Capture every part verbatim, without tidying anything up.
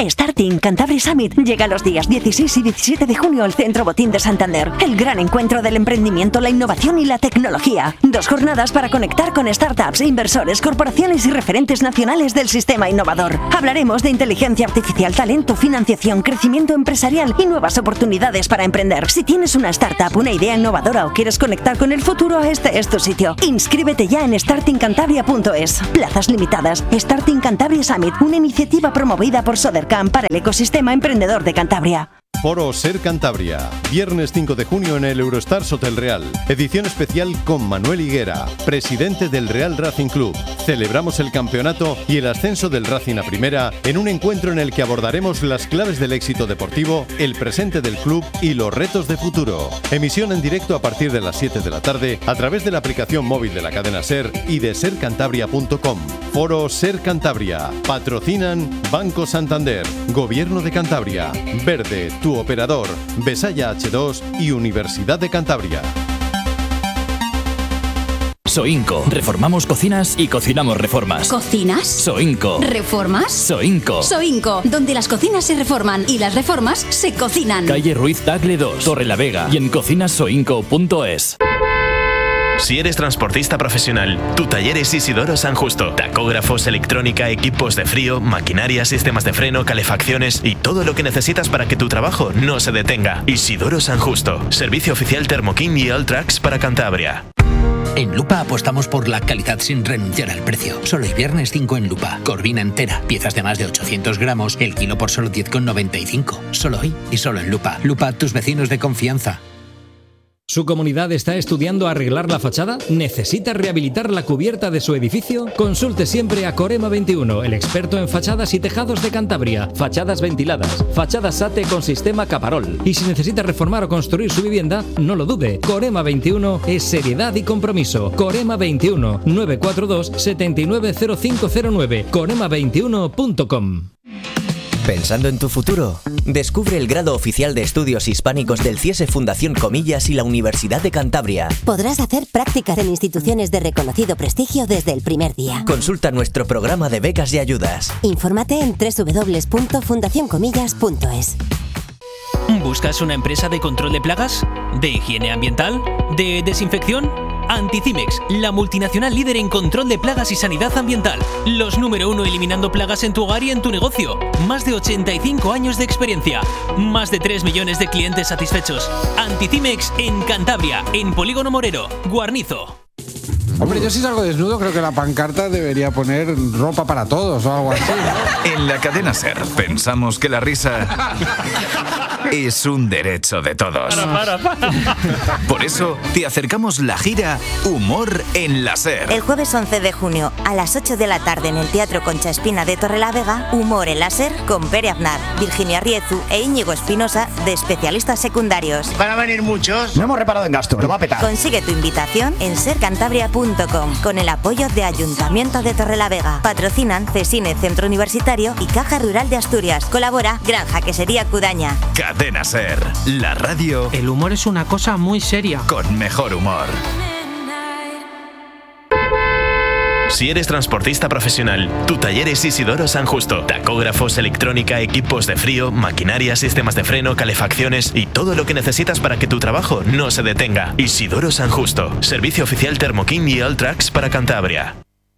Starting Cantabria Summit llega los días dieciséis y diecisiete de junio al Centro Botín de Santander. El gran encuentro del emprendimiento, la innovación y la tecnología. Dos jornadas para conectar con startups, inversores, corporaciones y referentes nacionales del sistema innovador. Hablaremos de inteligencia artificial, talento, financiación, crecimiento empresarial y nuevas oportunidades para emprender. Si tienes una startup, una idea innovadora o quieres conectar con el futuro, este es tu sitio. Inscríbete ya en starting cantabria punto es. Plazas limitadas. Starting Cantabria Summit, una iniciativa promovida por Sodercam para el ecosistema emprendedor de Cantabria. Foro Ser Cantabria, viernes cinco de junio en el Eurostars Hotel Real. Edición especial con Manuel Higuera, presidente del Real Racing Club. Celebramos el campeonato y el ascenso del Racing a Primera en un encuentro en el que abordaremos las claves del éxito deportivo, el presente del club y los retos de futuro. Emisión en directo a partir de las siete de la tarde a través de la aplicación móvil de la cadena Ser y de ser cantabria punto com. Foro Ser Cantabria. Patrocinan Banco Santander, Gobierno de Cantabria, Verde, tu operador, Besaya hache dos y Universidad de Cantabria. Soinco. Reformamos cocinas y cocinamos reformas. ¿Cocinas? Soinco. ¿Reformas? Soinco. Soinco, donde las cocinas se reforman y las reformas se cocinan. Calle Ruiz Tagle dos, Torrelavega y en cocinas soinco punto es. Si eres transportista profesional, tu taller es Isidoro San Justo. Tacógrafos, electrónica, equipos de frío, maquinaria, sistemas de freno, calefacciones y todo lo que necesitas para que tu trabajo no se detenga. Isidoro San Justo. Servicio oficial Thermo King y Alltrax para Cantabria. En Lupa apostamos por la calidad sin renunciar al precio. Solo hoy viernes cinco en Lupa. Corvina entera, piezas de más de ochocientos gramos, el kilo por solo diez con noventa y cinco. Solo hoy y solo en Lupa. Lupa, tus vecinos de confianza. ¿Su comunidad está estudiando arreglar la fachada? ¿Necesita rehabilitar la cubierta de su edificio? Consulte siempre a Corema veintiuno, el experto en fachadas y tejados de Cantabria. Fachadas ventiladas, fachadas SATE con sistema Caparol. Y si necesita reformar o construir su vivienda, no lo dude. Corema veintiuno es seriedad y compromiso. Corema veintiuno, nueve cuatro dos, siete nueve cero cinco cero nueve. corema veintiuno punto com. ¿Pensando en tu futuro? Descubre el grado oficial de estudios hispánicos del CIESE Fundación Comillas y la Universidad de Cantabria. Podrás hacer prácticas en instituciones de reconocido prestigio desde el primer día. Consulta nuestro programa de becas y ayudas. Infórmate en doble u doble u doble u punto fundación comillas punto es. ¿Buscas una empresa de control de plagas? ¿De higiene ambiental? ¿De desinfección? Anticimex, la multinacional líder en control de plagas y sanidad ambiental. Los número uno eliminando plagas en tu hogar y en tu negocio. Más de ochenta y cinco años de experiencia. Más de tres millones de clientes satisfechos. Anticimex en Cantabria, en Polígono Morero, Guarnizo. Hombre, yo si salgo desnudo creo que la pancarta debería poner ropa para todos o algo así, ¿no? En la cadena SER pensamos que la risa es un derecho de todos. Para, para, para. Por eso te acercamos la gira Humor en la SER. El jueves once de junio a las ocho de la tarde en el Teatro Concha Espina de Torrelavega, Humor en la SER con Pere Aznar, Virginia Riezu e Íñigo Espinosa de especialistas secundarios. Van a venir muchos. No hemos reparado en gastos, lo va a petar. Consigue tu invitación en ser cantabria punto com con el apoyo de Ayuntamiento de Torrelavega. Patrocinan Cesine Centro Universitario y Caja Rural de Asturias. Colabora Granja Quesería Cudaña. Cadena SER, la radio. El humor es una cosa muy seria. Con mejor humor. Si eres transportista profesional, tu taller es Isidoro San Justo. Tacógrafos, electrónica, equipos de frío, maquinaria, sistemas de freno, calefacciones y todo lo que necesitas para que tu trabajo no se detenga. Isidoro San Justo. Servicio oficial Thermo King y Alltrax para Cantabria.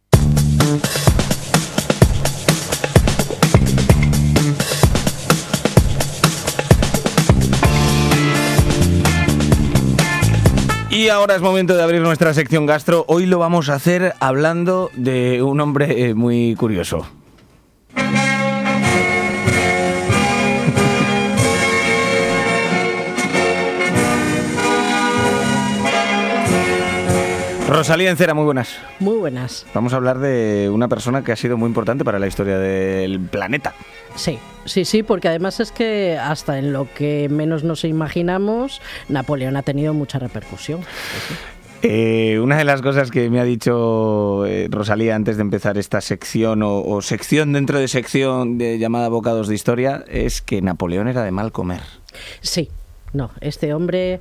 Y ahora es momento de abrir nuestra sección gastro. Hoy lo vamos a hacer hablando de un hombre eh, muy curioso. Rosalía Encera, muy buenas. Muy buenas. Vamos a hablar de una persona que ha sido muy importante para la historia del planeta. Sí, sí, sí, porque además es que hasta en lo que menos nos imaginamos, Napoleón ha tenido mucha repercusión. Sí. Eh, una de las cosas que me ha dicho eh, Rosalía antes de empezar esta sección o, o sección dentro de sección de, llamada Bocados de Historia es que Napoleón era de mal comer. Sí. no, este hombre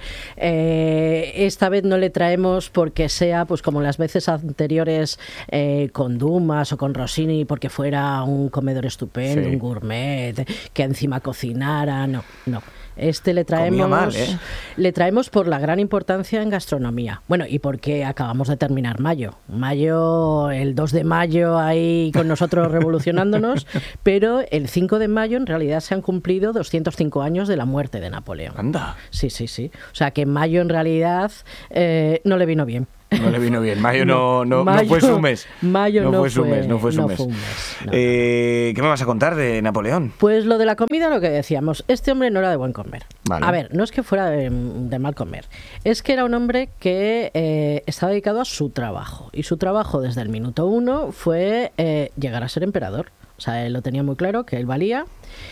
eh, esta vez no le traemos porque sea, pues como las veces anteriores eh, con Dumas o con Rossini, porque fuera un comedor estupendo, sí. un gourmet, que encima cocinara, no, no. Este le traemos, mal, ¿eh? le traemos por la gran importancia en gastronomía. Bueno, y porque acabamos de terminar mayo. Mayo, el dos de mayo ahí con nosotros revolucionándonos, pero el cinco de mayo en realidad se han cumplido doscientos cinco años de la muerte de Napoleón. Anda. Sí, sí, sí. O sea que en mayo en realidad eh, no le vino bien. No le vino bien. Mayo no, no, mayo, no fue su mes. Mayo no, no fue fue su mes. No fue su no mes. Fue un mes no, eh, ¿Qué me vas a contar de Napoleón? Pues lo de la comida, lo que decíamos. Este hombre no era de buen comer. Vale. A ver, no es que fuera de, de mal comer. Es que era un hombre que eh, estaba dedicado a su trabajo. Y su trabajo desde el minuto uno fue eh, llegar a ser emperador. O sea, él lo tenía muy claro, que él valía.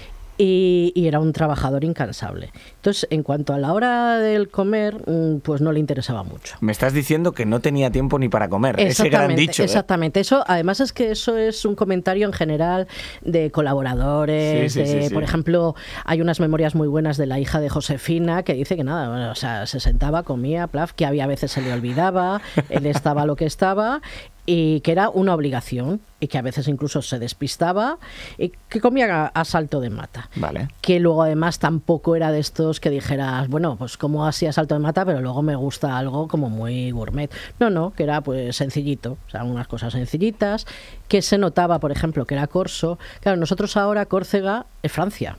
Y, y era un trabajador incansable. Entonces, en cuanto a la hora del comer, pues no le interesaba mucho. Me estás diciendo que no tenía tiempo ni para comer. Ese gran dicho. Exactamente. ¿eh? Eso, además es que eso es un comentario en general de colaboradores. Sí, sí, de, sí, sí. Por ejemplo, hay unas memorias muy buenas de la hija de Josefina que dice que nada, bueno, o sea, se sentaba, comía, plaf, que había veces se le olvidaba, él estaba lo que estaba. Y que era una obligación y que a veces incluso se despistaba y que comía a, a salto de mata. Vale. Que luego además tampoco era de estos que dijeras, bueno, pues como así a salto de mata, pero luego me gusta algo como muy gourmet. No, no, que era pues sencillito, o sea, unas cosas sencillitas, que se notaba, por ejemplo, que era corso. Claro, nosotros ahora Córcega es Francia.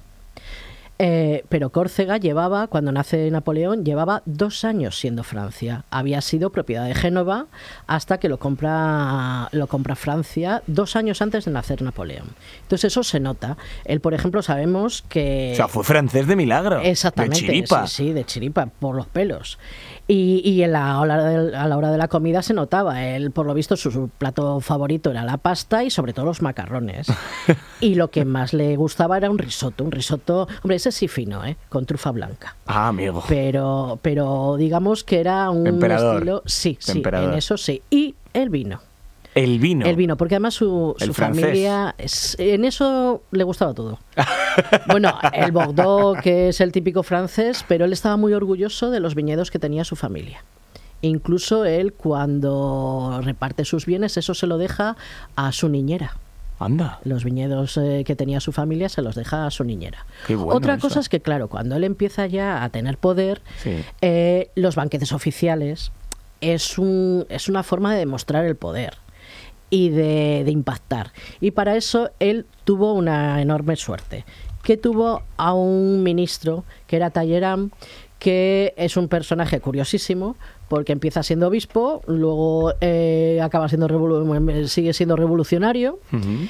Eh, pero Córcega llevaba, cuando nace Napoleón, llevaba dos años siendo Francia. Había sido propiedad de Génova hasta que lo compra, lo compra Francia dos años antes de nacer Napoleón. Entonces eso se nota. Él, por ejemplo, sabemos que... O sea, fue francés de milagro. Exactamente. De chiripa. Sí, sí, de chiripa, por los pelos. Y, y en la, a, la, a la hora de la comida se notaba. Él, por lo visto, su, su plato favorito era la pasta y sobre todo los macarrones. Y lo que más le gustaba era un risotto. Un risotto, hombre, ese sí fino, ¿eh? Con trufa blanca. Ah, amigo. Pero, pero digamos que era un Emperador. estilo... Sí, sí, Emperador. en eso sí. Y el vino. El vino. El vino, porque además su, su familia, es, en eso le gustaba todo. Bueno, el Bordeaux, que es el típico francés, pero él estaba muy orgulloso de los viñedos que tenía su familia. Incluso él, cuando reparte sus bienes, eso se lo deja a su niñera. Anda. Los viñedos eh, que tenía su familia se los deja a su niñera. Qué bueno. Otra eso. cosa es que, claro, cuando él empieza ya a tener poder, sí. eh, los banquetes oficiales es, un, es una forma de demostrar el poder y de, de impactar. Y para eso él tuvo una enorme suerte, que tuvo a un ministro que era Talleyrand, que es un personaje curiosísimo, porque empieza siendo obispo, luego eh, acaba siendo revolu- sigue siendo revolucionario, uh-huh.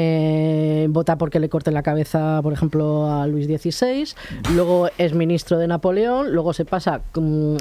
eh, vota porque le corten la cabeza, por ejemplo, a Luis dieciséis, luego es ministro de Napoleón, luego se pasa um,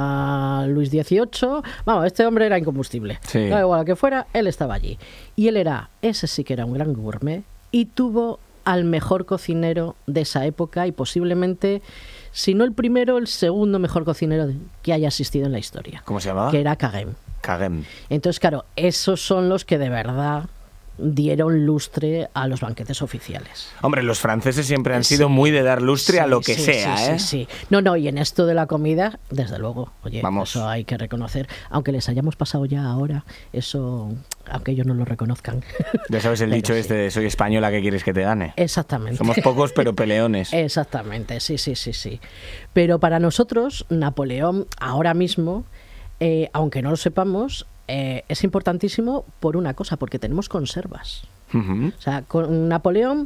a Luis dieciocho. Vamos, este hombre era incombustible. Sí. Da igual que fuera, él estaba allí. Y él era, ese sí que era un gran gourmet, y tuvo al mejor cocinero de esa época y posiblemente, si no el primero, el segundo mejor cocinero que haya existido en la historia. ¿Cómo se llamaba? Que era Carême. Carême. Entonces, claro, esos son los que de verdad dieron lustre a los banquetes oficiales. Hombre, los franceses siempre han Sí. sido muy de dar lustre Sí, a lo que sí, sea, sí, ¿eh? Sí, sí. No, no, y en esto de la comida, desde luego, oye, Vamos. eso hay que reconocer. Aunque les hayamos pasado ya ahora, eso, aunque ellos no lo reconozcan. Ya sabes el Pero dicho sí. este de soy española, ¿qué quieres que te gane? Exactamente. Somos pocos pero peleones. Exactamente, sí, sí, sí, sí. Pero para nosotros, Napoleón, ahora mismo, eh, aunque no lo sepamos, eh, es importantísimo por una cosa, porque tenemos conservas. Uh-huh. O sea, con Napoleón,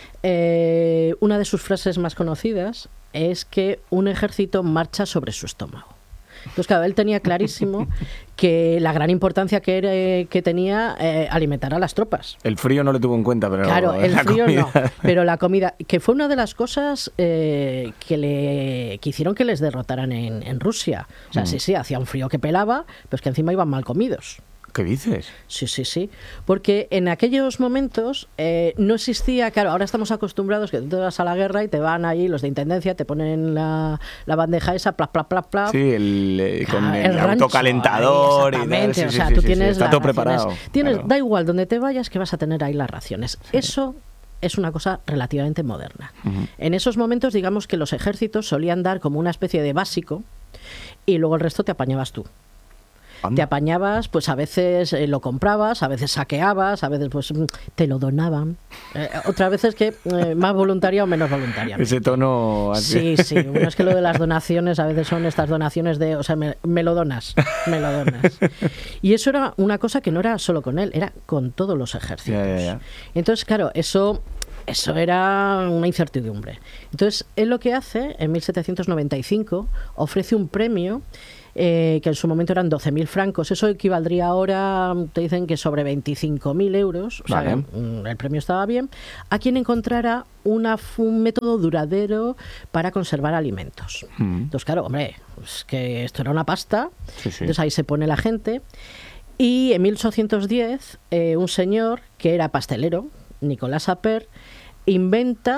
eh, una de sus frases más conocidas es que un ejército marcha sobre su estómago. Entonces, claro, él tenía clarísimo que la gran importancia que, era, que tenía eh, alimentar a las tropas. El frío no lo tuvo en cuenta, pero Claro, el la frío comida... no, pero la comida, que fue una de las cosas eh, que, le, que hicieron que les derrotaran en, en Rusia. O sea, mm. sí, sí, hacía un frío que pelaba, pero es que encima iban mal comidos. ¿Qué dices? Sí, sí, sí. Porque en aquellos momentos eh, no existía, claro, ahora estamos acostumbrados que tú te vas a la guerra y te van ahí los de intendencia, te ponen la, la bandeja esa, plap, plap, plap, plap. Sí, el, eh, con Ah, el, el autocalentador. rancho, Y tal. Sí, exactamente, o sí, sea, sí, tú sí, tienes sí, está las todo raciones, preparado. tienes, Claro. da igual donde te vayas que vas a tener ahí las raciones. Sí. Eso es una cosa relativamente moderna. Ujú. En esos momentos, digamos que los ejércitos solían dar como una especie de básico y luego el resto te apañabas tú. Te apañabas, pues a veces eh, lo comprabas, a veces saqueabas, a veces pues te lo donaban. Eh, otras veces que eh, más voluntaria o menos voluntaria. Ese tono así. Sí, sí. Bueno, es que lo de las donaciones a veces son estas donaciones de, o sea, me, me lo donas, me lo donas. Y eso era una cosa que no era solo con él, era con todos los ejércitos. Ya, ya, ya. Entonces, claro, eso... Eso era una incertidumbre. Entonces, él lo que hace, en mil setecientos noventa y cinco, ofrece un premio eh, que en su momento eran doce mil francos. Eso equivaldría ahora, te dicen que sobre veinticinco mil euros. O sea, Vale. mm, el premio estaba bien. A quien encontrara una, un método duradero para conservar alimentos. Mm. Entonces, claro, hombre, es que esto era una pasta. Sí, sí. Entonces ahí se pone la gente. Y en mil ochocientos diez, eh, un señor que era pastelero, Nicolas Appert, inventa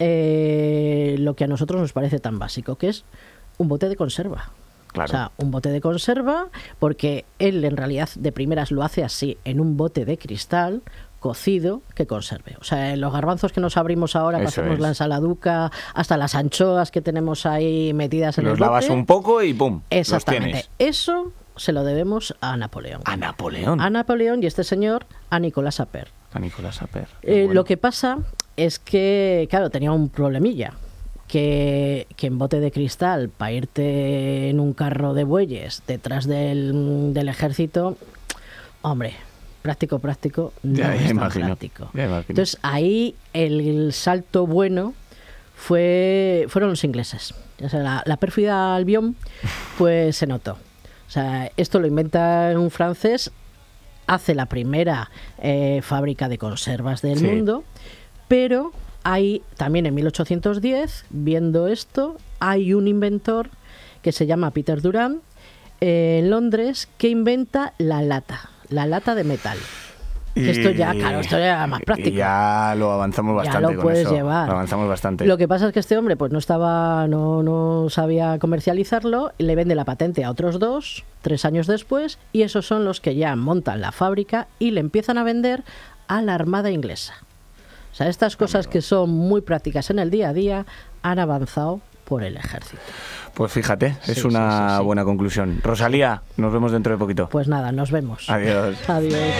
eh, lo que a nosotros nos parece tan básico, que es un bote de conserva. Claro. O sea, un bote de conserva, porque él en realidad de primeras lo hace así, en un bote de cristal cocido que conserve. O sea, en los garbanzos que nos abrimos ahora para Eso hacernos es. la ensaladuca, hasta las anchoas que tenemos ahí metidas en Los el bote. lavas un poco y ¡pum! Los Exactamente. tienes. Eso se lo debemos a Napoleón. A Napoleón. A Napoleón y este señor a Nicolas Appert. A Nicolas Appert. Eh, Bueno. Lo que pasa es que, claro, tenía un problemilla. Que, que en bote de cristal, para irte en un carro de bueyes detrás del, del ejército, hombre, práctico, práctico, no Ya, ya es tan imagino, práctico. ya imagino. Entonces ahí el, el salto bueno fue fueron los ingleses. O sea, la, la pérfida Albión, pues se notó. O sea, esto lo inventa un francés, hace la primera eh, fábrica de conservas del Sí. mundo, pero hay también en mil ochocientos diez, viendo esto, hay un inventor que se llama Peter Durand eh, en Londres que inventa la lata, la lata de metal. Que esto ya, claro, esto ya era más práctico. Y ya lo avanzamos Ya bastante lo con puedes eso. llevar. Lo avanzamos bastante. Lo que pasa es que este hombre pues no estaba, no, no sabía comercializarlo, y le vende la patente a otros dos, tres años después, y esos son los que ya montan la fábrica y le empiezan a vender a la Armada inglesa. O sea, estas cosas que son muy prácticas en el día a día han avanzado por el ejército. Pues fíjate, es Sí, una sí, sí, sí. buena conclusión. Rosalía, nos vemos dentro de poquito. Pues nada, nos vemos. Adiós. Adiós.